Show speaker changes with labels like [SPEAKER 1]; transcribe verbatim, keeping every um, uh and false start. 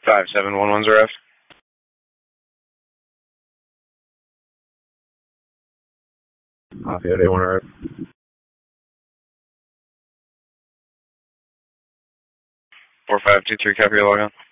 [SPEAKER 1] five seven one one zero.
[SPEAKER 2] Lafayette, A one R F.
[SPEAKER 1] four five two three, copy your log on.